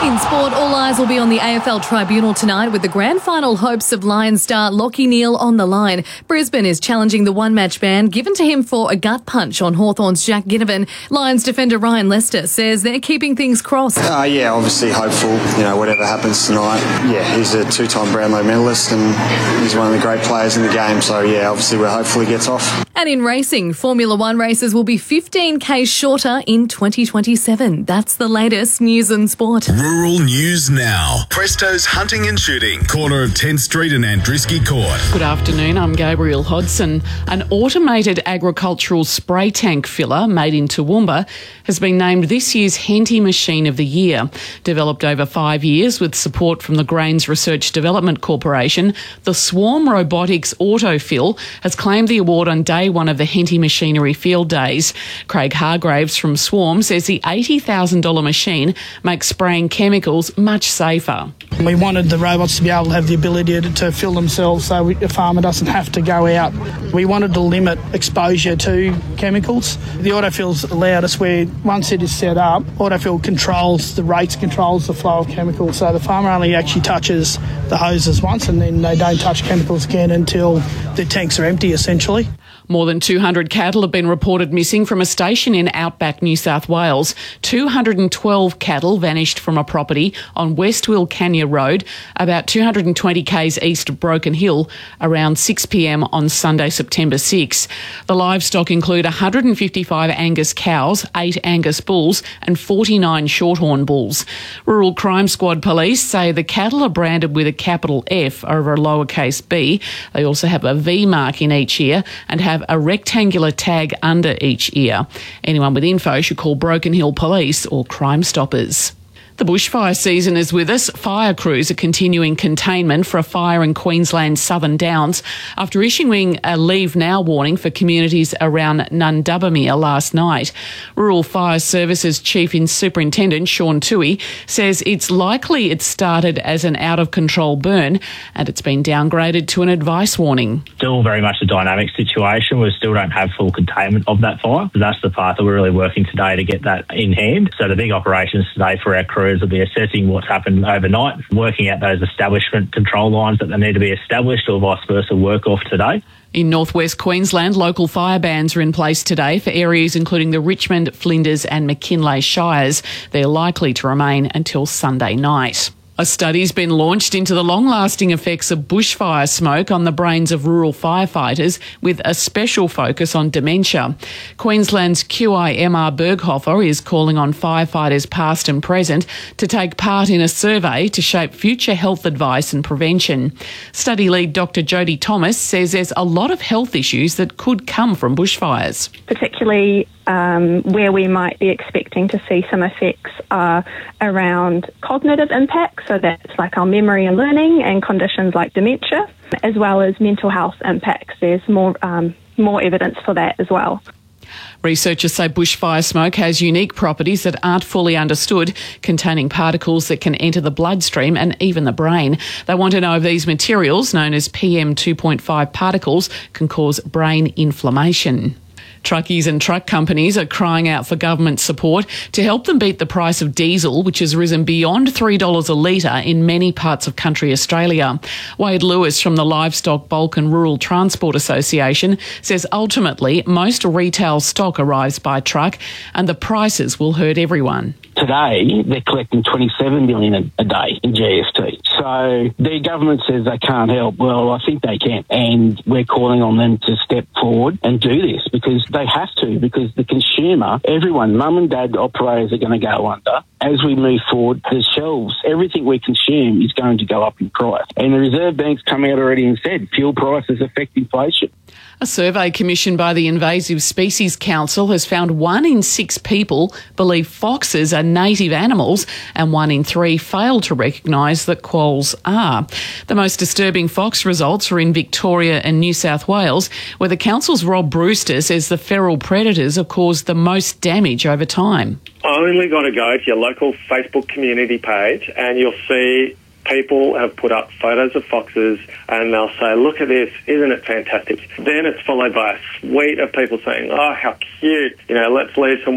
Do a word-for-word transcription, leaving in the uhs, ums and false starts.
In sport, all eyes will be on the A F L tribunal tonight with the grand final hopes of Lions star Lachie Neale on the line. Brisbane is challenging the one-match ban given to him for a gut punch on Hawthorn's Jack Ginnivan. Lions defender Ryan Lester says they're keeping things crossed. Uh, yeah, obviously hopeful, you know, whatever happens tonight. Yeah, he's a two-time Brownlow medalist and he's one of the great players in the game. So, yeah, obviously we're hopeful he gets off. And in racing, Formula One races will be fifteen k shorter in twenty twenty-seven. That's the latest news and sport. Rural News Now. Presto's Hunting and Shooting, corner of tenth Street and Andrisky Court. Good afternoon, I'm Gabriel Hodson. An automated agricultural spray tank filler made in Toowoomba has been named this year's Henty Machine of the Year. Developed over five years with support from the Grains Research Development Corporation, the Swarm Robotics Autofill has claimed the award on day one of the Henty Machinery Field Days. Craig Hargraves from Swarm says the eighty thousand dollars machine makes spraying chemicals much safer. We wanted the robots to be able to have the ability to, to fill themselves so we, the farmer doesn't have to go out. We wanted to limit exposure to chemicals. The autofills allowed us where once it is set up, autofill controls the rates, controls the flow of chemicals. So the farmer only actually touches the hoses once and then they don't touch chemicals again until the tanks are empty essentially. More than two hundred cattle have been reported missing from a station in outback New South Wales. two hundred twelve cattle vanished from a property on West Wilcannia Road, about two hundred twenty k's east of Broken Hill, around six p m on Sunday, September sixth. The livestock include one hundred fifty-five Angus cows, eight Angus bulls and forty-nine Shorthorn bulls. Rural Crime Squad police say the cattle are branded with a capital F over a lowercase b. They also have a V mark in each ear and have a rectangular tag under each ear. Anyone with info should call Broken Hill Police or Crime Stoppers. The bushfire season is with us. Fire crews are continuing containment for a fire in Queensland's Southern Downs after issuing a leave now warning for communities around Nundubbermere last night. Rural Fire Services Chief Superintendent Sean Toohey says it's likely it started as an out-of-control burn and it's been downgraded to an advice warning. Still very much a dynamic situation. We still don't have full containment of that fire. That's the part that we're really working today to get that in hand. So the big operations today for our crews will be assessing what's happened overnight, working out those establishment control lines that they need to be established or vice versa work off today. In northwest Queensland, local fire bans are in place today for areas including the Richmond, Flinders and McKinley Shires. They're likely to remain until Sunday night. A study's been launched into the long-lasting effects of bushfire smoke on the brains of rural firefighters with a special focus on dementia. Queensland's Q I M R Berghofer is calling on firefighters past and present to take part in a survey to shape future health advice and prevention. Study lead Doctor Jodie Thomas says there's a lot of health issues that could come from bushfires. Particularly Um, where we might be expecting to see some effects are around cognitive impacts, so that's like our memory and learning and conditions like dementia, as well as mental health impacts. There's more um, more evidence for that as well. Researchers say bushfire smoke has unique properties that aren't fully understood, containing particles that can enter the bloodstream and even the brain. They want to know if these materials, known as P M two point five particles, can cause brain inflammation. Truckies and truck companies are crying out for government support to help them beat the price of diesel, which has risen beyond three dollars a litre in many parts of country Australia. Wade Lewis from the Livestock, Bulk and Rural Transport Association says ultimately most retail stock arrives by truck and the prices will hurt everyone. Today, they're collecting twenty-seven million dollars a day in G S T. So the government says they can't help. Well, I think they can. And we're calling on them to step forward and do this because they have to, because the consumer, everyone, mum and dad operators are going to go under. As we move forward, the shelves, everything we consume is going to go up in price. And the Reserve Bank's come out already and said fuel prices affect inflation. A survey commissioned by the Invasive Species Council has found one in six people believe foxes are native animals and one in three fail to recognise that quolls are. The most disturbing fox results are in Victoria and New South Wales, where the council's Rob Brewster says the feral predators have caused the most damage over time. Only got to go to your local Facebook community page and you'll see people have put up photos of foxes and they'll say, look at this, isn't it fantastic? Then it's followed by a suite of people saying, oh, how cute, you know, let's leave some